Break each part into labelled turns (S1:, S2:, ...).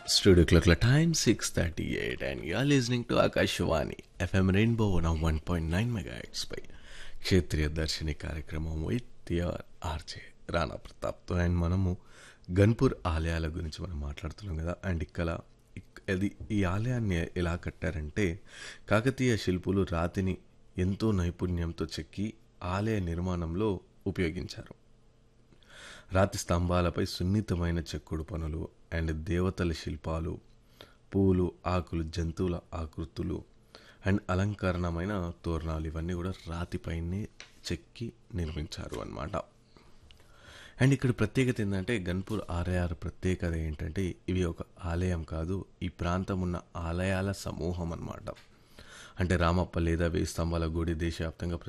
S1: Studio clock time 6:38 and you are listening to Akashvani FM Rainbow on 1.9 MHz పై క్షేత్రీయ దర్శిని కార్యక్రమం with your RJ Rana ప్రతాప్తో and మనము గన్పూర్ ఆలయాల గురించి మనం మాట్లాడుతున్నాం కదా అండ్ అది ఈ ఆలయాన్ని ఎలా కట్టారంటే కాకతీయ శిల్పులు రాతిని ఎంతో నైపుణ్యంతో చెక్కి ఆలయ నిర్మాణంలో ఉపయోగించారు. రాతి స్తంభాలపై సున్నితమైన చెక్కుడు పనులు అండ్ దేవతల శిల్పాలు, పూలు, ఆకులు, జంతువుల ఆకృతులు అండ్ అలంకరణమైన తోరణాలు ఇవన్నీ కూడా రాతిపైనే చెక్కి నిర్మించారు అన్నమాట. అండ్ ఇక్కడ ప్రత్యేకత ఏంటంటే గన్పూర్ ఆలయాల ప్రత్యేకత ఏంటంటే ఇవి ఒక ఆలయం కాదు, ఈ ప్రాంతం ఉన్న ఆలయాల సమూహం అన్నమాట. అంటే రామప్ప లేదా వేయి స్తంభాల గుడి దేశవ్యాప్తంగా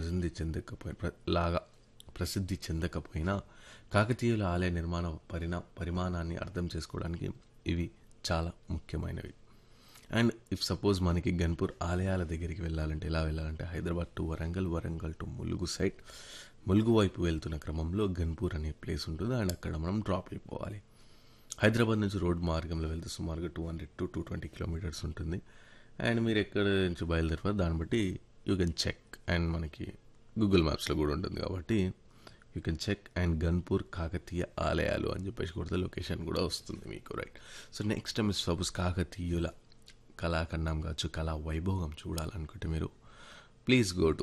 S1: ప్రసిద్ధి చెందకపోయినా కాకతీయుల ఆలయ నిర్మాణ పరిమాణాన్ని అర్థం చేసుకోవడానికి ఇవి చాలా ముఖ్యమైనవి. అండ్ ఇఫ్ సపోజ్ మనకి గన్పూర్ ఆలయాల దగ్గరికి వెళ్ళాలంటే ఎలా వెళ్ళాలంటే Hyderabad to Warangal, Warangal to Mulugu side, Mulugu వైపు వెళ్తున్న క్రమంలో గన్పూర్ అనే ప్లేస్ ఉంటుంది అండ్ అక్కడ మనం డ్రాప్ అయిపోవాలి. హైదరాబాద్ నుంచి రోడ్ మార్గంలో వెళ్తే సుమారుగా 200 to 220 కిలోమీటర్స్ ఉంటుంది. అండ్ మీరు ఎక్కడ నుంచి బయలుదేరారో దాన్ని బట్టి యూ కెన్ చెక్ అండ్ మనకి గూగుల్ మ్యాప్స్లో కూడా ఉంటుంది కాబట్టి you can check and Ghanpur Kakatiya ఆలయాలు అని చెప్పేసి కొడితే లొకేషన్ కూడా వస్తుంది మీకు, right? So next time suppose కాకతీయుల కళాఖండం కావచ్చు, కళా వైభోగం చూడాలనుకుంటే మీరు ప్లీజ్ గో టు